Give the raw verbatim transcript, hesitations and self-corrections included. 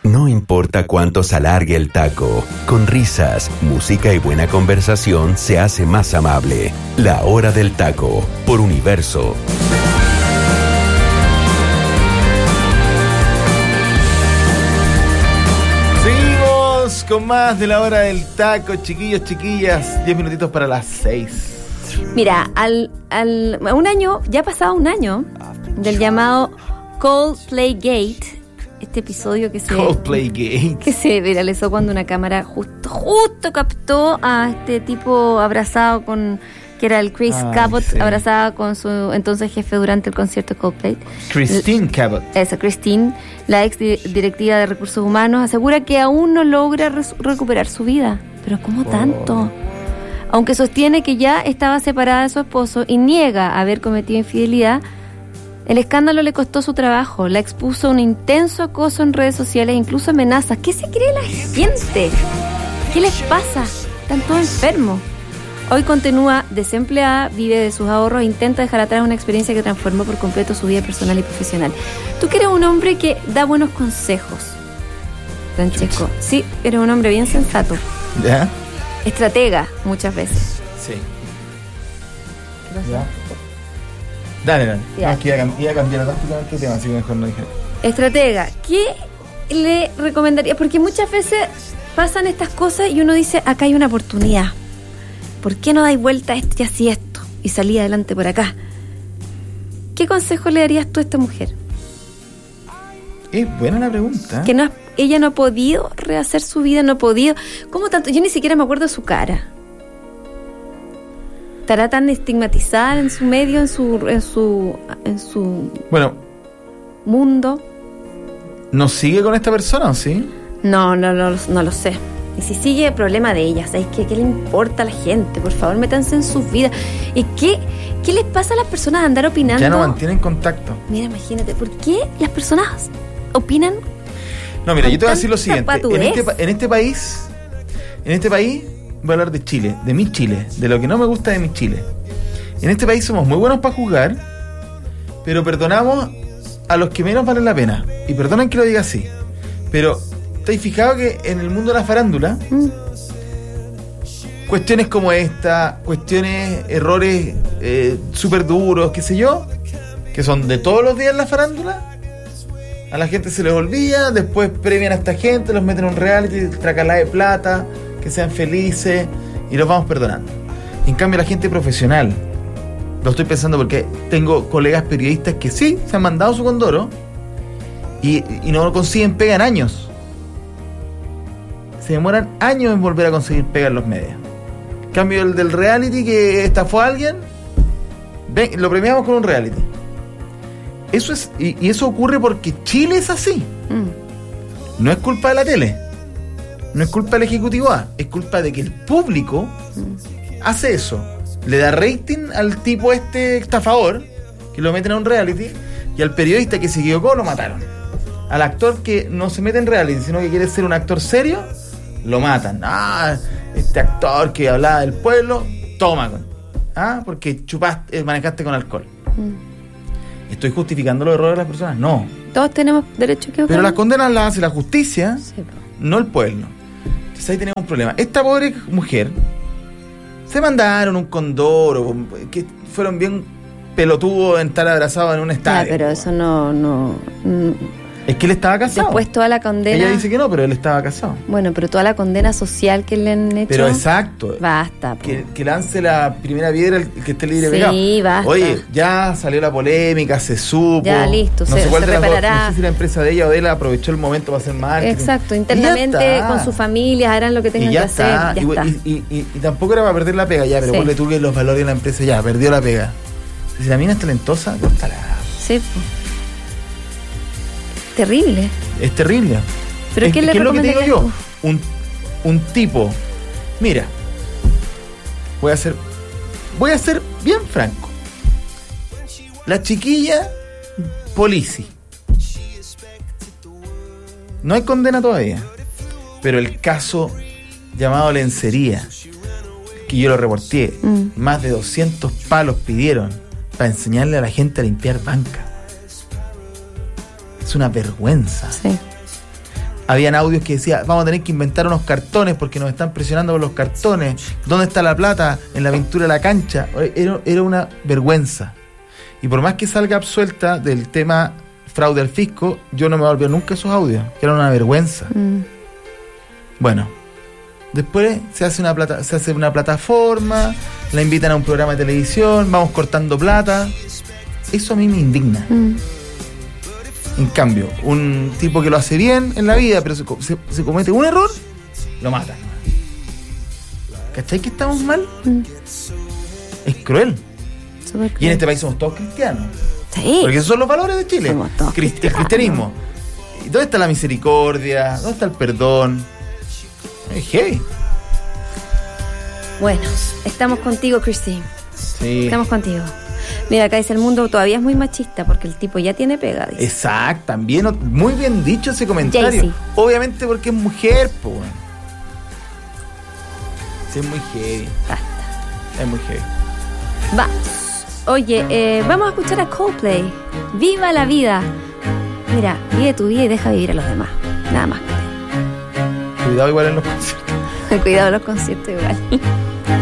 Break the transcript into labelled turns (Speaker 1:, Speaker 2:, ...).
Speaker 1: No importa cuánto se alargue el taco, con risas, música y buena conversación se hace más amable. La Hora del Taco, por Universo.
Speaker 2: Seguimos con más de La Hora del Taco, chiquillos, chiquillas. Diez minutitos para las seis.
Speaker 3: Mira, al, al, a un año, ya ha pasado un año del llamado Coldplay Gate. Este episodio que se
Speaker 2: Coldplay Gate.
Speaker 3: que se viralizó cuando una cámara justo justo captó a este tipo abrazado con, que era el Chris
Speaker 2: Ay,
Speaker 3: Cabot,
Speaker 2: sí.
Speaker 3: abrazada con su entonces jefe durante el concierto de Coldplay.
Speaker 2: Christine Cabot.
Speaker 3: Esa, Christine, la ex di- directiva de Recursos Humanos, asegura que aún no logra res- recuperar su vida. Pero ¿cómo
Speaker 2: Oh.
Speaker 3: tanto? Aunque sostiene que ya estaba separada de su esposo y niega haber cometido infidelidad, el escándalo le costó su trabajo, la expuso a un intenso acoso en redes sociales e incluso amenazas. ¿Qué se cree la gente? ¿Qué les pasa? Están todos enfermos. Hoy continúa desempleada, vive de sus ahorros e intenta dejar atrás una experiencia que transformó por completo su vida personal y profesional. Tú que eres un hombre que da buenos consejos, Francesco. Sí, eres un hombre bien sensato.
Speaker 2: ¿Ya?
Speaker 3: Estratega, muchas veces.
Speaker 2: Sí.
Speaker 3: ¿Qué pasó?
Speaker 2: ¿Ya? Dale, dale.
Speaker 3: Ya.
Speaker 2: No, es que iba a, cam- iba a cambiar drásticamente el tema, así que mejor no dije.
Speaker 3: Estratega, ¿qué le recomendaría? Porque muchas veces pasan estas cosas y uno dice, acá hay una oportunidad. ¿Por qué no dais vuelta a esto y así esto? Y salí adelante por acá. ¿Qué consejo le darías tú a esta mujer?
Speaker 2: Es buena la pregunta.
Speaker 3: Que no, ha- ella no ha podido rehacer su vida, no ha podido... ¿Cómo tanto? Yo ni siquiera me acuerdo de su cara. ¿Estará tan estigmatizada en su medio, en su, en su, en su
Speaker 2: Bueno,
Speaker 3: mundo?
Speaker 2: ¿nos sigue con esta persona o sí?
Speaker 3: No, no, no, no lo sé. Y si sigue, problema de ella. ¿Sabes qué? ¿Qué le importa a la gente? Por favor, métanse en sus vidas. ¿Y qué, qué les pasa a las personas de andar opinando?
Speaker 2: Ya no mantienen contacto.
Speaker 3: Mira, imagínate, ¿por qué las personas opinan?
Speaker 2: No, mira,
Speaker 3: Con
Speaker 2: yo te voy a decir lo
Speaker 3: tanta
Speaker 2: siguiente. En
Speaker 3: patudez.
Speaker 2: este, pa- en este país, en este país, voy a hablar de Chile, de mi Chile, de lo que no me gusta de mi Chile. En este país somos muy buenos para juzgar, pero perdonamos a los que menos valen la pena. Y perdonen que lo diga así, pero ¿te has fijado que en el mundo de la farándula,
Speaker 3: Mm.
Speaker 2: cuestiones como esta, cuestiones, errores eh, súper duros, qué sé yo, que son de todos los días en la farándula, a la gente se les olvida, después premian a esta gente, los meten en un reality, tracalá de plata, que sean felices y los vamos perdonando. En cambio la gente profesional, lo estoy pensando porque tengo colegas periodistas que sí, se han mandado su condoro y, y no lo consiguen pega en años. Se demoran años en volver a conseguir pega en los medios. En cambio el del reality que estafó a alguien, ven, lo premiamos con un reality. Eso es, y, y eso ocurre porque Chile es así.
Speaker 3: Mm.
Speaker 2: No es culpa de la tele, no es culpa del Ejecutivo A, es culpa de que el público hace eso. Le da rating al tipo este estafador, que lo meten a un reality, y al periodista que se equivocó lo mataron. Al actor que no se mete en reality, sino que quiere ser un actor serio, lo matan. Ah, este actor que hablaba del pueblo, toma con. Ah, porque chupaste, eh, manejaste con alcohol.
Speaker 3: Mm.
Speaker 2: ¿Estoy justificando los errores de las personas? No.
Speaker 3: Todos tenemos derecho a equivocarnos.
Speaker 2: Pero las condenas las hace la justicia,
Speaker 3: Sí, po.
Speaker 2: no el pueblo. Entonces ahí tenemos un problema. Esta pobre mujer se mandaron un condoro, que fueron bien pelotudos en estar abrazados en un
Speaker 3: Ya,
Speaker 2: estadio.
Speaker 3: pero eso no, no, mm.
Speaker 2: Es que él estaba casado.
Speaker 3: Después toda la condena.
Speaker 2: Ella dice que no, pero él estaba casado.
Speaker 3: Bueno, pero toda la condena social que le han hecho.
Speaker 2: Pero exacto.
Speaker 3: Basta, po.
Speaker 2: Que, que lance la primera piedra el que esté libre de
Speaker 3: Sí,
Speaker 2: pecado.
Speaker 3: basta.
Speaker 2: Oye, ya salió la polémica, se supo.
Speaker 3: Ya, listo,
Speaker 2: no
Speaker 3: se-
Speaker 2: sé cuál
Speaker 3: se
Speaker 2: de las dos,
Speaker 3: reparará.
Speaker 2: no sé si la empresa de ella o de él aprovechó el momento para hacer marketing.
Speaker 3: Exacto,
Speaker 2: Y ya
Speaker 3: internamente
Speaker 2: está.
Speaker 3: con su familia harán lo que tengan
Speaker 2: Y ya
Speaker 3: que
Speaker 2: está.
Speaker 3: hacer. Ya
Speaker 2: y,
Speaker 3: está.
Speaker 2: y- y- y- y tampoco era para perder la pega, ya, pero
Speaker 3: Sí.
Speaker 2: ponle tú que los valores de la empresa, ya, perdió la pega. Si la mina es talentosa, córtala.
Speaker 3: Sí, po. Terrible.
Speaker 2: Es terrible.
Speaker 3: ¿Pero
Speaker 2: es,
Speaker 3: qué le
Speaker 2: ¿qué es lo que te digo yo?
Speaker 3: recomendarías
Speaker 2: Un, un tipo. Mira, voy a ser. Voy a ser bien franco. La chiquilla, polici. No hay condena todavía. Pero el caso llamado lencería, que yo lo reporté,
Speaker 3: Mm.
Speaker 2: más de doscientos palos pidieron para enseñarle a la gente a limpiar banca. Es una vergüenza.
Speaker 3: Sí.
Speaker 2: Habían audios que decía, vamos a tener que inventar unos cartones porque nos están presionando por los cartones. ¿Dónde está la plata? En la pintura de la cancha. Era, era una vergüenza. Y por más que salga absuelta del tema fraude al fisco, yo no me voy a olvidar nunca esos audios, que eran una vergüenza. Mm. Bueno, después se hace una plata, se hace una plataforma, la invitan a un programa de televisión, vamos cortando plata. Eso a mí me indigna. Mm. En cambio, un tipo que lo hace bien en la vida, pero se, se, se comete un error, lo matan. ¿Cachai que estamos mal? Mm. Es cruel. Cruel. Y en este país somos todos cristianos.
Speaker 3: Sí.
Speaker 2: Porque esos son los valores de Chile. Crist- el cristianismo. ¿Y dónde está la misericordia? ¿Dónde está el perdón? Es heavy.
Speaker 3: Bueno, estamos contigo, Christine.
Speaker 2: Sí.
Speaker 3: Estamos contigo. Mira, acá dice, el mundo todavía es muy machista porque el tipo ya tiene pega, dice.
Speaker 2: Exacto, también, muy bien dicho ese comentario.
Speaker 3: Jay-Z.
Speaker 2: Obviamente porque es mujer, pues. Sí, es muy heavy.
Speaker 3: Basta.
Speaker 2: Es muy heavy.
Speaker 3: Vamos. Oye, eh, vamos a escuchar a Coldplay. ¡Viva la vida! Mira, vive tu vida y deja vivir a los demás. Nada más.
Speaker 2: Cuidado igual en los conciertos.
Speaker 3: Cuidado en los conciertos igual.